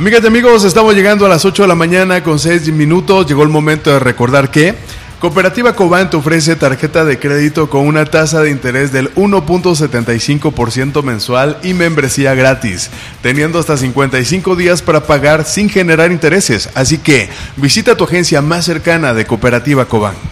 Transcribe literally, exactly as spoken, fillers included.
Amigas y amigos, estamos llegando a las ocho de la mañana con seis minutos. Llegó el momento de recordar que Cooperativa Cobán te ofrece tarjeta de crédito con una tasa de interés del uno punto setenta y cinco por ciento mensual y membresía gratis, teniendo hasta cincuenta y cinco días para pagar sin generar intereses. Así que visita tu agencia más cercana de Cooperativa Cobán.